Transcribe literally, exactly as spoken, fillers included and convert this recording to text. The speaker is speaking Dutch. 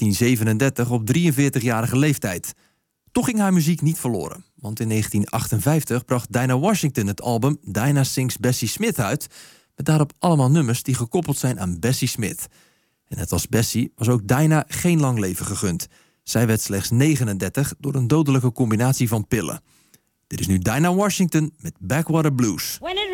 negentien zevenendertig op drieënveertigjarige leeftijd. Toch ging haar muziek niet verloren. Want in negentien achtenvijftig bracht Dinah Washington het album Dinah Sings Bessie Smith uit, met daarop allemaal nummers die gekoppeld zijn aan Bessie Smith. En net als Bessie was ook Dinah geen lang leven gegund. Zij werd slechts negenendertig door een dodelijke combinatie van pillen. Dit is nu Dinah Washington met Backwater Blues.